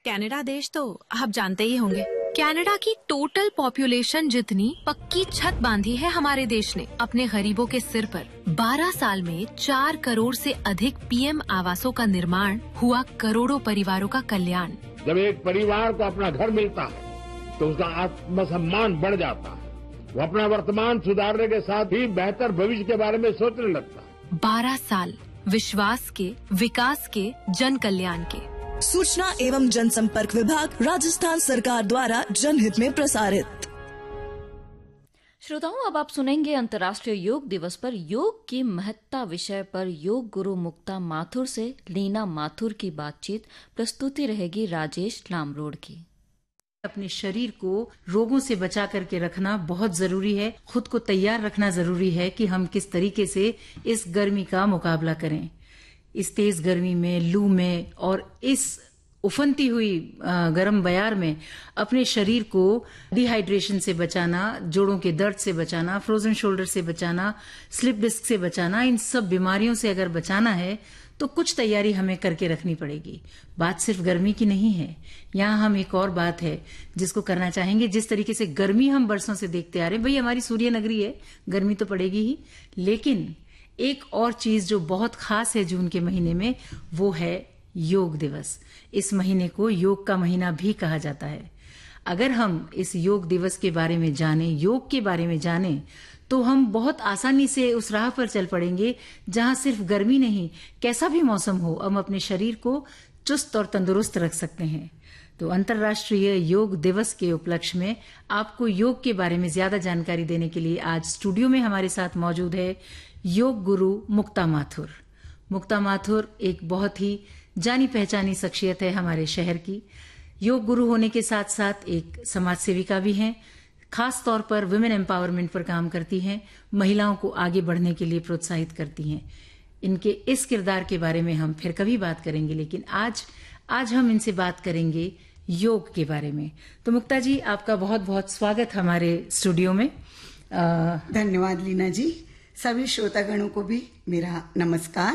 Canada देश तो आप जानते ही होंगे। कनाडा की टोटल पॉपुलेशन जितनी पक्की छत बांधी है हमारे देश ने अपने गरीबों के सिर पर। 12 साल में 4 करोड़ से अधिक पीएम आवासों का निर्माण हुआ, करोड़ों परिवारों का कल्याण। जब एक परिवार को अपना घर मिलता है तो उसका आत्मसम्मान बढ़ जाता है। वो अपना वर्तमान सुधारने के साथ ही बेहतर भविष्य के बारे में सोचने लगता है। 12 साल विश्वास के, विकास के, जन कल्याण के। सूचना एवं जनसंपर्क विभाग, राजस्थान सरकार द्वारा जनहित में प्रसारित। श्रोताओं, अब आप सुनेंगे अंतर्राष्ट्रीय योग दिवस पर योग की महत्ता विषय पर योग गुरु मुक्ता माथुर से लीना माथुर की बातचीत। प्रस्तुति रहेगी राजेश लामरोड की। अपने शरीर को रोगों से बचा करके रखना बहुत जरूरी है। खुद को तैयार रखना जरूरी है कि हम किस तरीके से इस गर्मी का मुकाबला करें। इस तेज गर्मी में, लू में और इस उफनती हुई गर्म बयार में अपने शरीर को डिहाइड्रेशन से बचाना, जोड़ों के दर्द से बचाना, फ्रोजन शोल्डर से बचाना, स्लिप डिस्क से बचाना, इन सब बीमारियों से अगर बचाना है तो कुछ तैयारी हमें करके रखनी पड़ेगी। बात सिर्फ गर्मी की नहीं है, यहाँ हम एक और बात है जिसको करना चाहेंगे। जिस तरीके से गर्मी हम बरसों से देखते आ रहे हैं, भाई हमारी सूर्य नगरी है, गर्मी तो पड़ेगी ही, लेकिन एक और चीज जो बहुत खास है जून के महीने में, वो है योग दिवस। इस महीने को योग का महीना भी कहा जाता है। अगर हम इस योग दिवस के बारे में जानें, योग के बारे में जानें, तो हम बहुत आसानी से उस राह पर चल पड़ेंगे जहां सिर्फ गर्मी नहीं, कैसा भी मौसम हो, हम अपने शरीर को चुस्त और तंदुरुस्त रख सकते हैं। तो अंतर्राष्ट्रीय योग दिवस के उपलक्ष्य में आपको योग के बारे में ज्यादा जानकारी देने के लिए आज स्टूडियो में हमारे साथ मौजूद है योग गुरु मुक्ता माथुर। मुक्ता माथुर एक बहुत ही जानी पहचानी शख्सियत है हमारे शहर की। योग गुरु होने के साथ साथ एक समाज सेविका भी हैं। खास तौर पर वुमेन एम्पावरमेंट पर काम करती हैं, महिलाओं को आगे बढ़ने के लिए प्रोत्साहित करती हैं। इनके इस किरदार के बारे में हम फिर कभी बात करेंगे, लेकिन आज हम इनसे बात करेंगे योग के बारे में। तो मुक्ता जी, आपका बहुत बहुत स्वागत हमारे स्टूडियो में। धन्यवाद लीना जी। सभी श्रोतागणों को भी मेरा नमस्कार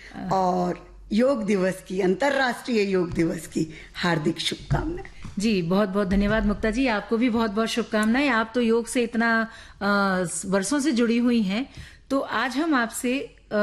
और योग दिवस की, अंतर्राष्ट्रीय योग दिवस की हार्दिक शुभकामनाएं। जी बहुत बहुत धन्यवाद मुक्ता जी, आपको भी बहुत बहुत शुभकामनाएं। आप तो योग से इतना वर्षों से जुड़ी हुई हैं, तो आज हम आपसे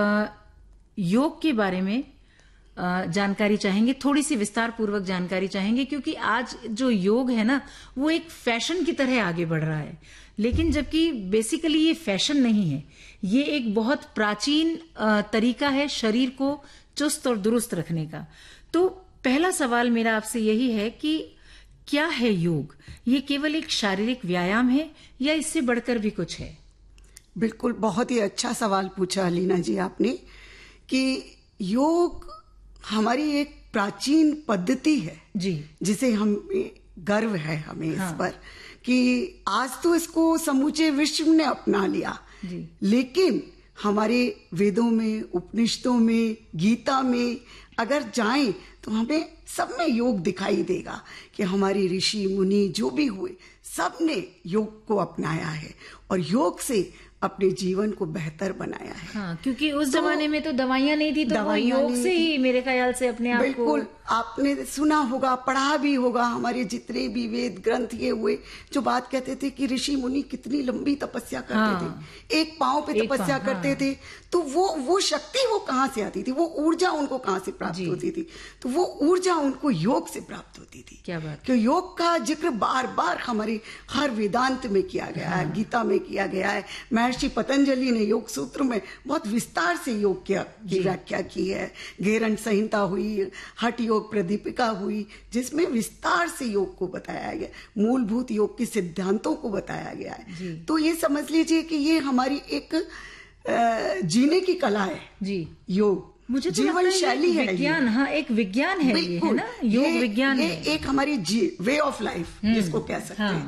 योग के बारे में जानकारी चाहेंगे, थोड़ी सी विस्तार पूर्वक जानकारी चाहेंगे, क्योंकि आज जो योग है ना, वो एक फैशन की तरह आगे बढ़ रहा है। लेकिन जबकि बेसिकली ये फैशन नहीं है, ये एक बहुत प्राचीन तरीका है शरीर को चुस्त और दुरुस्त रखने का। तो पहला सवाल मेरा आपसे यही है कि क्या है योग? ये केवल एक शारीरिक व्यायाम है या इससे बढ़कर भी कुछ है? बिल्कुल, बहुत ही अच्छा सवाल पूछा लीना जी आपने कि योग हमारी एक प्राचीन पद्धति है जी, जिसे हम गर्व है हमें इस पर कि आज तो इसको समूचे विश्व ने अपना लिया जी। लेकिन हमारे वेदों में, उपनिषदों में, गीता में अगर जाएं तो हमें सब में योग दिखाई देगा कि हमारे ऋषि मुनि जो भी हुए, सब ने योग को अपनाया है और योग से अपने जीवन को बेहतर बनाया है। हाँ, क्योंकि उस जमाने में तो दवाइयां नहीं थी, तो योग से ही मेरे ख्याल से अपने आप को। बिल्कुल, आपने सुना होगा, पढ़ा भी होगा, हमारे जितने भी वेद ग्रंथ ये हुए जो बात कहते थे कि ऋषि मुनि कितनी लंबी तपस्या करते थे, एक पांव पे तपस्या करते थे, तो वो शक्ति वो कहाँ से आती थी, वो ऊर्जा उनको कहाँ से प्राप्त होती थी? तो वो ऊर्जा उनको योग से प्राप्त होती थी। क्या बात? क्यों योग का जिक्र बार बार हमारे हर वेदांत में किया गया है, गीता में किया गया है। महर्षि पतंजलि ने योग सूत्र में बहुत विस्तार से योग की व्याख्या की है। घेरन संहिता हुई, हठ योग प्रदीपिका हुई, जिसमें विस्तार से योग को बताया गया, मूलभूत योग के सिद्धांतों को बताया गया है। तो ये समझ लीजिए कि ये हमारी एक जीने की कला है जी, योग। मुझे जीवन शैली है, विज्ञान, हाँ एक विज्ञान है, ये है ना, योग विज्ञान है, एक हमारी वे ऑफ लाइफ जिसको कह सकते हैं।